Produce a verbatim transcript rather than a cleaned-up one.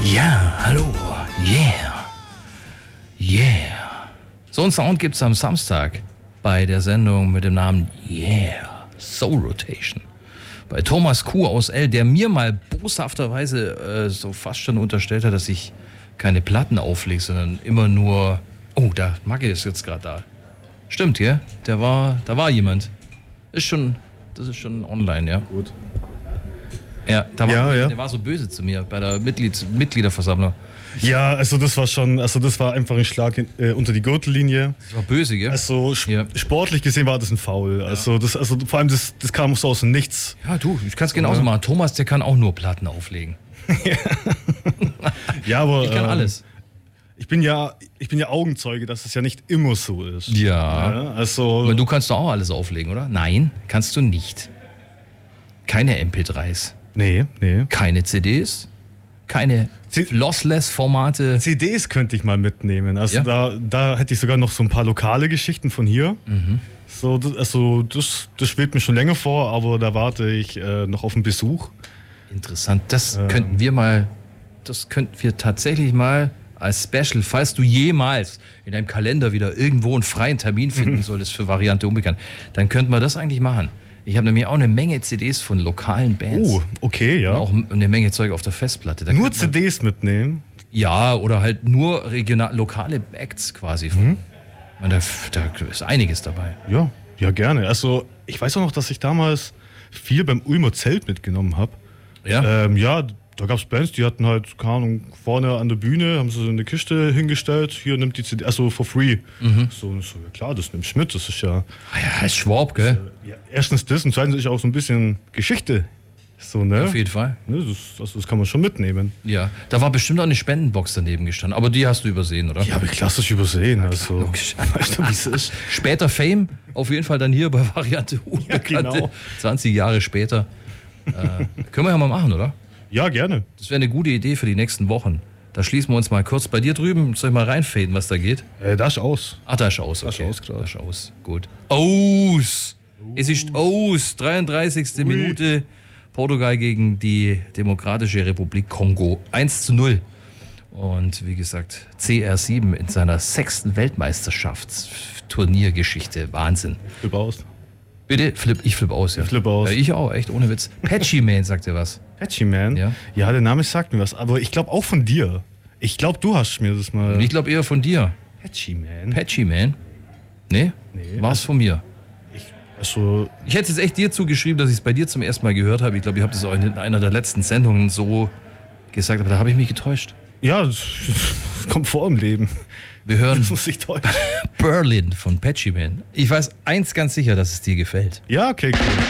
Ja, hallo. Yeah. Yeah. So einen Sound gibt's am Samstag bei der Sendung mit dem Namen Yeah. Soul Rotation. Bei Thomas Kuh aus L, der mir mal boshafterweise äh, so fast schon unterstellt hat, dass ich keine Platten auflege, sondern immer nur... Oh, da Magge ist jetzt gerade da. Stimmt, ja? Der war, da war jemand. Ist schon, das ist schon online, ja. Gut. Ja, da war, Ja, ja. der war so böse zu mir bei der Mitglieds, Mitgliederversammlung. Ja, also das war schon, also das war einfach ein Schlag in, äh, unter die Gürtellinie. Das war böse, gell? Also sp- Ja. sportlich gesehen war das ein Foul. Also das, also vor allem das, das kam so aus dem Nichts. Ja, du, ich kann es genauso Ja. machen. Thomas, der kann auch nur Platten auflegen. Ja, aber Ich kann ähm, alles. Ich bin ja, ich bin ja Augenzeuge, dass es ja nicht immer so ist. Ja. Ja, also Aber du kannst doch auch alles auflegen, oder? Nein, kannst du nicht. Keine M P dreis, nee, nee. keine C Ds, keine C- Lossless-Formate. C Ds könnte ich mal mitnehmen. Also Ja? da, da hätte ich sogar noch so ein paar lokale Geschichten von hier. Mhm. So, das, also das, das schwebt mir schon länger vor, aber da warte ich äh, noch auf einen Besuch. Interessant. Das Ähm. könnten wir mal, das könnten wir tatsächlich mal als Special, falls du jemals in deinem Kalender wieder irgendwo einen freien Termin finden solltest für Variante Unbekannt, dann könnten wir das eigentlich machen. Ich habe nämlich auch eine Menge C Ds von lokalen Bands. Oh, okay, ja. Und auch eine Menge Zeug auf der Festplatte. Da Nur könnte man- C Ds mitnehmen. Ja, oder halt nur regional, lokale Acts quasi. Von, Mhm. Ich meine, da, da ist einiges dabei. Ja, ja, gerne. Also ich weiß auch noch, dass ich damals viel beim Ulmer Zelt mitgenommen habe. Ja? Ähm, ja, da gab es Bands, die hatten halt, keine Ahnung, vorne an der Bühne, haben sie so eine Kiste hingestellt, hier nimmt die C D, also for free. Mhm. So, so, ja klar, das nimmst du mit, das ist ja, Ah ja, ist Schwab, gell? ja erstens das und zweitens ist auch so ein bisschen Geschichte. So, ne? Auf jeden Fall. Ne, das, also, das kann man schon mitnehmen. Ja, da war bestimmt auch eine Spendenbox daneben gestanden, aber die hast du übersehen, oder? Die habe ich klassisch übersehen. Also, logisch. weißt du, wie es ist? Später Fame, auf jeden Fall dann hier bei Variante Unbekannte, genau. zwanzig Jahre später. Äh, können wir ja mal machen, oder? Ja, gerne. Das wäre eine gute Idee für die nächsten Wochen. Da schließen wir uns mal kurz bei dir drüben. Soll ich mal reinfaden, was da geht? Äh, das ist aus. Ach, da ist aus. Da ist Okay. aus, klar. Da ist aus. Gut. Aus! Es ist aus. dreiunddreißigste Ui. Minute. Portugal gegen die Demokratische Republik Kongo. eins zu null. Und wie gesagt, C R sieben in seiner sechsten Weltmeisterschaftsturniergeschichte. Wahnsinn. Flip aus. Bitte, flip, ich flip aus, ja. Ich flip aus. Ja, ich auch, echt, ohne Witz. Patchy Man, sagt ihr was? Patchy Man? Ja. Ja, der Name sagt mir was, aber ich glaube auch von dir. Ich glaube, du hast mir das mal. Und ich glaube eher von dir. Patchy Man? Patchy Man? Nee? Nee. War's von mir. Also, Ich hätte es echt dir zugeschrieben, dass ich es bei dir zum ersten Mal gehört habe. Ich glaube, ich habe das auch in einer der letzten Sendungen so gesagt, aber da habe ich mich getäuscht. ja, das kommt vor im Leben. Wir hören Das muss ich täuschen. Berlin von Patchy Man. Ich weiß eins ganz sicher, dass es dir gefällt. Ja, okay, cool.